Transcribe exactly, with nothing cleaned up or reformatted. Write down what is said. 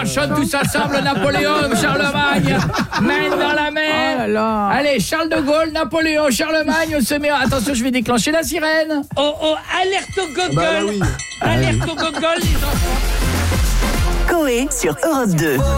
on chante tous ensemble Napoléon, Charlemagne, main dans la main. Oh là là. Allez, Charles de Gaulle, Napoléon, Charlemagne, on se met... Attention, je vais déclencher la sirène. Oh, oh, alerte au gogol. Bah, bah oui. Alerte au gogol, les enfants. Coé sur Europe deux.